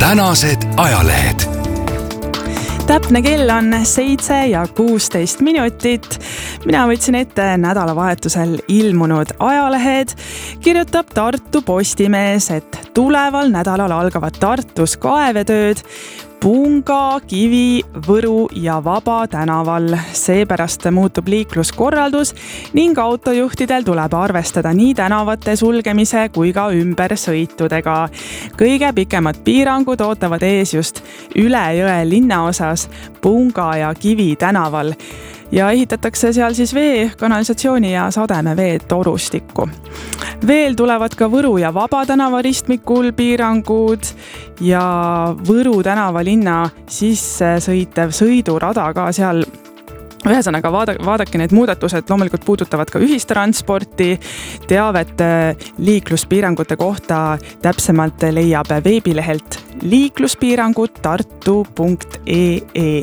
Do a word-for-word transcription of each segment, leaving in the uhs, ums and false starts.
tänased ajalehed. Täpne kell on seitse ja kuusteist minutit. Mina võtsin ette nädalavahetusel ilmunud ajalehed. Kirjutab Tartu Postimees, et tuleval nädalal algavad Tartus kaevetööd Punga, Kivi, Võru ja Vaba tänaval. Seepärast muutub liikluskorraldus ning autojuhtidel tuleb arvestada nii tänavate sulgemise kui ka ümbersõitudega. Kõige pikemad piirangud ootavad ees just üle jõe linnaosas Punga ja Kivi tänaval. Ja ehitatakse seal siis vee, kanalisatsiooni ja sademevee torustikku. Veel tulevad ka Võru ja Vaba tänava ristmikul piirangud ja Võru tänava linna sisse sõitev sõidurada ka seal. Ühesõnaga vaadake need muudatused loomulikult puudutavad ka ühistransporti. Teavet liikluspiirangute kohta täpsemalt leiab veebilehelt liikluspiirangud tartu punkt ee.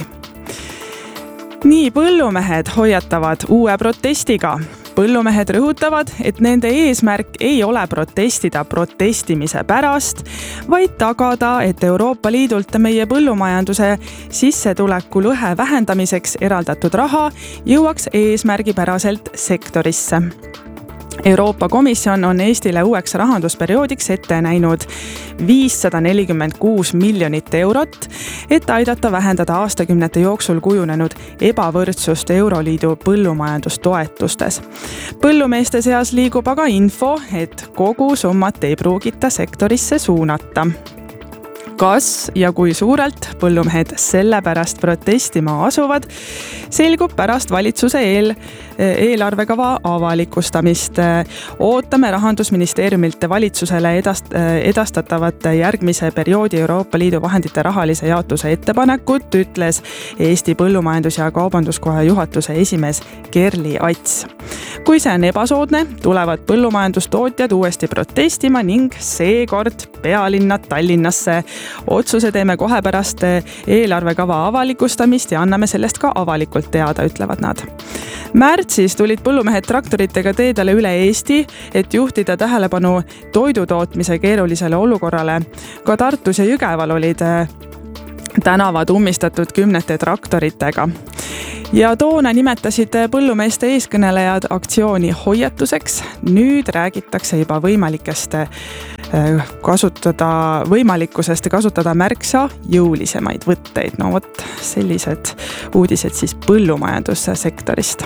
Nii põllumehed hoiatavad uue protestiga. Põllumehed rõhutavad, et nende eesmärk ei ole protestida protestimise pärast, vaid tagada, et Euroopa Liidult meie põllumajanduse sissetuleku lõhe vähendamiseks eraldatud raha jõuaks eesmärgipäraselt sektorisse. Euroopa Komisjon on Eestile uueks rahandusperioodiks ette näinud viissada nelikümmend kuus miljonit eurot, et aidata vähendada aastakümnete jooksul kujunenud ebavõrdsust Euroliidu põllumajandustoetustes. Põllumeeste seas liigub aga info, et kogu summat ei pruugita sektorisse suunata. Kas ja kui suurelt põllumehed selle pärast protestima asuvad, selgub pärast valitsuse eel, eelarvekava avalikustamist. Ootame Rahandusministeeriumilt valitsusele edast, edastatavat järgmise perioodi Euroopa Liidu vahendite rahalise jaotuse ettepanekut, ütles Eesti Põllumajandus- ja Kaubanduskoja juhatuse esimees Kerli Ats. Kui see on ebasoodne, tulevad põllumajandustootjad uuesti protestima ning seekord pealinnad Tallinnasse. Otsuse teeme kohe pärast eelarvekava avalikustamist ja anname sellest ka avalikult teada, ütlevad nad. Märtsis tulid põllumehed traktoritega teedele üle Eesti, et juhtida tähelepanu toidutootmise keerulisele olukorrale. Ka Tartus ja Jõgeval olid tänavad ummistatud kümnete traktoritega. Ja toona nimetasid põllumeeste eeskõnelejad aktsiooni hoiatuseks. Nüüd räägitakse juba võimalikest kasutada, võimalikkusest kasutada märksa jõulisemaid võtteid. No vot, sellised uudised siis põllumajandussektorist.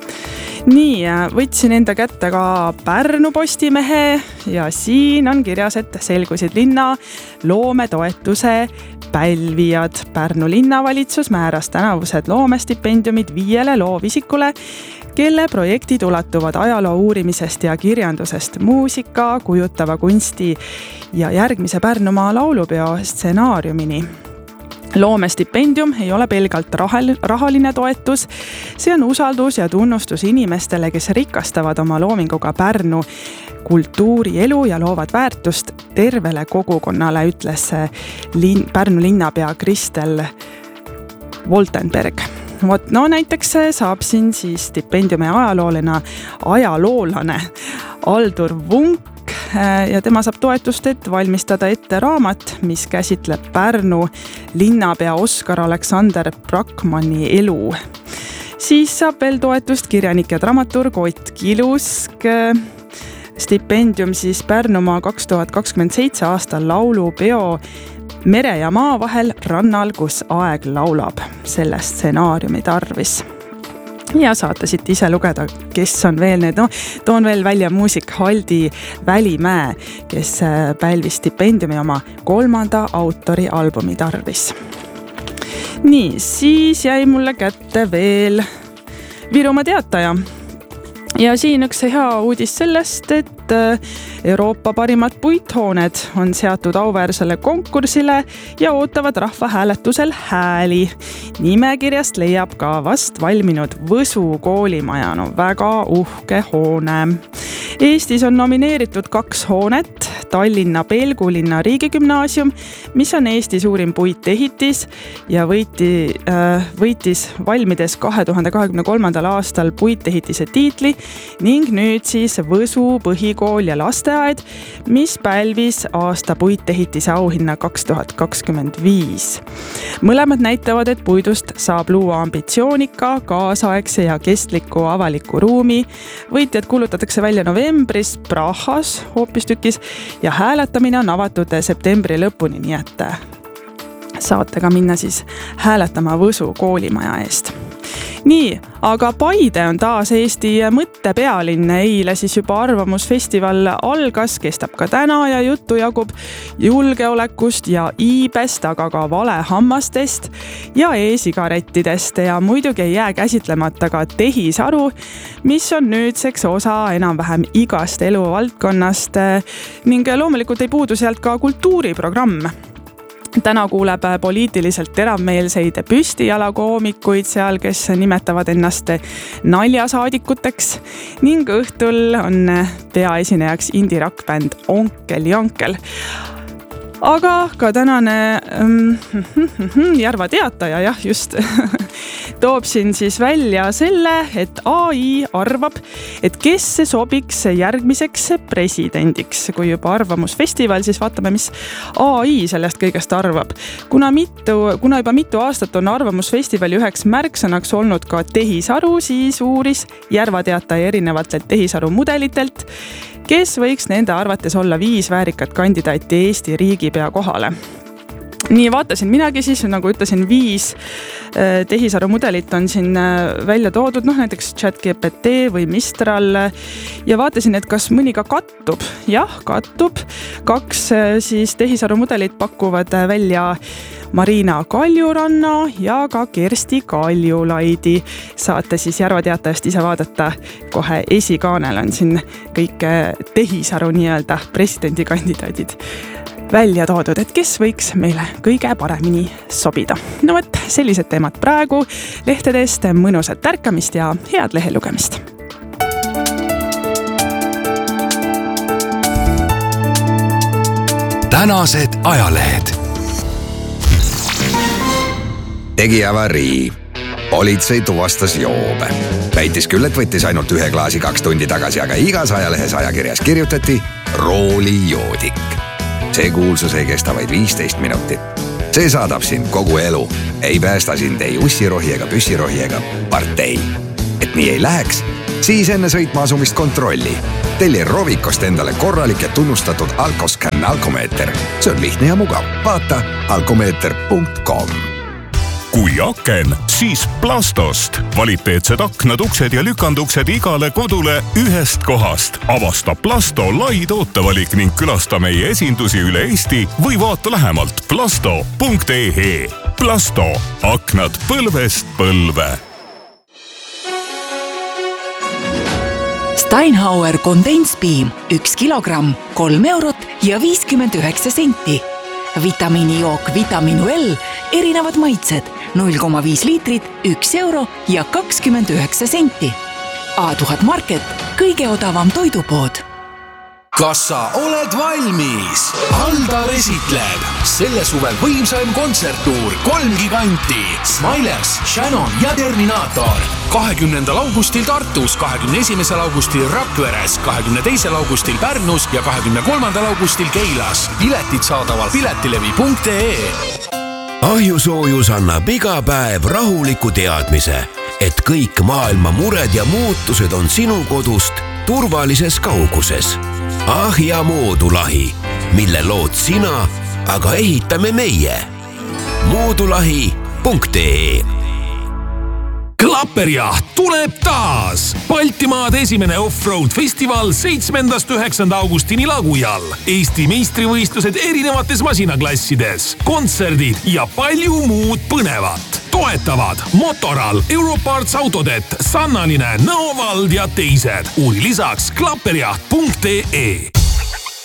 Nii, võtsin enda kätte ka Pärnu Postimehe ja siin on kirjas, et selgusid linna loometoetuse pälvijad. Pärnu linnavalitsus määras tänavused loomestipendiumid viiele loovisikule, kelle projektid ulatuvad ajaloo uurimisest ja kirjandusest muusika, kujutava kunsti ja järgmise Pärnumaa laulupeo stsenaariumini. Loomestipendium ei ole pelgalt rahaline toetus, see on usaldus ja tunnustus inimestele, kes rikastavad oma loominguga Pärnu kultuurielu ja loovad väärtust tervele kogukonnale, ütles lin, Pärnu linnapea Kristel Woltenberg. Vot, no näiteks saab siin siis stipendiumi ajaloolena ajaloolane Aldur Vunk ja tema saab toetust, et valmistada ette raamat, mis käsitleb Pärnu linnapea Oskar Aleksander Brakmanni elu. Siis saab veel toetust kirjanik ja dramaturg Ott Kilusk. Stipendium siis Pärnumaa kaks tuhat kakskümmend seitse aastal laulupeo Mere ja maa vahel rannal, kus aeg laulab, selle stsenaariumi tarvis. Ja saate siit ise lugeda, kes on veel need. No, toon veel välja muusik Haldi Välimäe, kes pälvis stipendiumi oma kolmanda autori albumi tarvis. Nii, siis jäi mulle kätte veel Virumaa Teataja. Ja siin üks hea uudis sellest, et Euroopa parimad puithooned on seatud auväärsele konkursile ja ootavad rahvahääletusel hääli. Nimekirjast leiab ka vast valminud Võsu koolimaja, no väga uhke hoone. Eestis on nomineeritud kaks hoonet, Tallinna Pelgulinna riigigümnaasium, mis on Eesti suurim puitehitis ja võiti, võitis valmides kahe tuhande kahekümne kolmandal aastal puitehitise tiitli ning nüüd siis Võsu põhikool ja lasteaed, mis pälvis aasta puitehitise auhinna kaks tuhat kakskümmend viis. Mõlemad näitavad, et puidust saab luua ambitsioonika, kaasaegse ja kestliku avaliku ruumi. Võitjad kuulutatakse välja novembris Prahas hoopistükis ja hääletamine on avatud septembri lõpuni, nii et saate ka minna siis hääletama Võsu koolimaja eest. Nii, aga Paide on taas Eesti mõttepealinn. Eile siis juba arvamusfestival algas, kestab ka täna ja juttu jagub julgeolekust ja iibest, aga ka valehammastest ja e-sigarettidest ja muidugi ei jää käsitlemata ka tehisaru, mis on nüüdseks osa enam-vähem igast eluvaldkonnast ning loomulikult ei puudu sealt ka kultuuriprogramm. Täna kuuleb poliitiliselt teravmeelseid püstijalakoomikuid seal, kes nimetavad ennast naljasaadikuteks ning õhtul on peaesinejaks indie rockbänd Onkel Jankel. Aga ka tänane um, Järva teataja, jah, just toob siin siis välja selle, et A I arvab, et kes sobiks järgmiseks presidendiks. Kui juba arvamusfestival, siis vaatame, mis A I sellest kõigest arvab. Kuna, mitu, kuna juba mitu aastat on arvamusfestivali üheks märksõnaks olnud ka tehisaru, siis uuris Järva teataja erinevatelt tehisaru mudelitelt, kes võiks nende arvates olla viis väärikat kandidaati Eesti riigipea kohale. Nii vaatasin minagi siis, nagu ütlesin, viis tehisaru mudelit on siin välja toodud, noh näiteks ChatGPT või Mistral ja vaatasin, et kas mõni ka kattub. Jah, kattub. Kaks siis tehisaru mudelit pakuvad välja Marina Kaljuranna ja ka Kersti Kaljulaidi. Saate siis Järva teatajast ise vaadata, kohe esikaanel on siin kõik tehisaru nii-öelda presidendikandidaadid välja toodud, et kes võiks meile kõige paremini sobida. No võt, sellised teemad praegu lehtedest, mõnusat tärkamist ja head lehelugemist. Tänased ajalehed. Tegi avarii. Politsei tuvastas joobe. Väitis küll, et võttis ainult ühe klaasi kaks tundi tagasi, aga igas ajalehes ajakirjas kirjutati roolijoodik. See kuulsus ei kesta vaid viisteist minutit. See saadab sind kogu elu. Ei päästa sind ei ussirohi ega püssirohi ega partei. Et nii ei läheks, siis enne sõitma asumist kontrolli. Telli Rovikost endale korralik ja tunnustatud Alkoscan alkomeeter. See on lihtne ja mugav. Vaata alkomeeter punkt com. Kui aken, siis Plastost. Kvaliteetsed aknad, uksed ja lükanduksed igale kodule ühest kohast. Avasta Plasto lai tootevalik ning külasta meie esindusi üle Eesti või vaata lähemalt plasto punkt e e. Plasto. Aknad põlvest põlve. Steinhauer kondenspiim üks kilogramm, kolm eurot ja viiskümmend üheksa senti. Vitamiinijook Vitaminu L, erinevad maitsed, null koma viis liitrit, üks euro ja kakskümmend üheksa senti. A tuhat Market, kõige odavam toidupood. Kas sa oled valmis? Aldar esitleb selle suvel võimsaim kontserttuur, kolm giganti, Smilers, Shannon ja Terminator. kahekümnendal augustil Tartus, kahekümne esimesel augustil Rakveres, kahekümne teisel augustil Pärnus ja kahekümne kolmandal augustil Keilas. Piletid saadaval piletilevi punkt e. Ahjusoojus annab iga päev rahuliku teadmise, et kõik maailma mured ja muutused on sinu kodust turvalises kauguses. Ahja moodulahi, mille lood sina, aga ehitame meie. moodulahi punkt e. Klapperjaht tuleb taas! Baltimaade esimene off-road festival seitsmendast üheksanda augustini Lagujal. Eesti meistrivõistlused erinevates masinaklassides, kontserdid ja palju muud põnevat. Toetavad Motoral, Europarts Autodet, Sannanine, Nõovald ja teised. Uuri lisaks klapperjaht punkt e.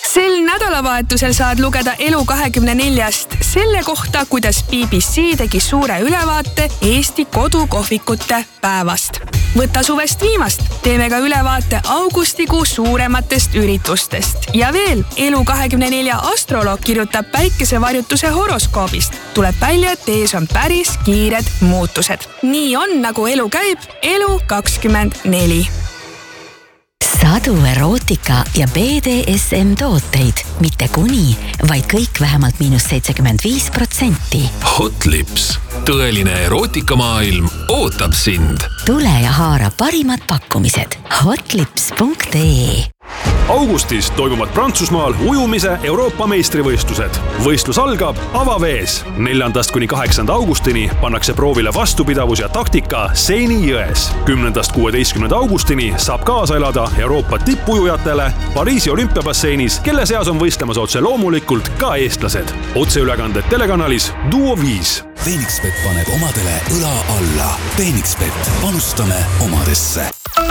Sel nädalavahetusel saad lugeda Elu kahekümne neljast selle kohta, kuidas B B C tegi suure ülevaate Eesti kodukohvikute päevast. Võta suvest viimast, teeme ka ülevaate augustikuu suurematest üritustest. Ja veel, Elu kahekümne nelja astroloog kirjutab päikesevarjutuse horoskoobist. Tuleb välja, et ees on päris kiired muutused. Nii on, nagu elu käib, Elu kakskümmend neli. Sadu erootika ja B D S M tooteid, mitte kuni, vaid kõik vähemalt miinus seitsekümmend viis protsenti. Hot Lips. Tõeline erootikamaailm ootab sind. Tule ja haara parimad pakkumised. hotlips punkt ee Augustis toimuvad Prantsusmaal ujumise Euroopa meistrivõistlused. Võistlus algab avavees. neljandast kuni kaheksanda augustini pannakse proovile vastupidavus ja taktika Seini jões. kümnendast kuueteistkümnenda augustini saab kaasa elada Euroopa tippujujatele Pariisi olümpiabasseinis, kelle seas on võistlemas otse loomulikult ka eestlased. Otseülekanded telekanalis Duo viis. Phoenixbet paneb omadele õla alla. Phoenixbet, panustame omadesse.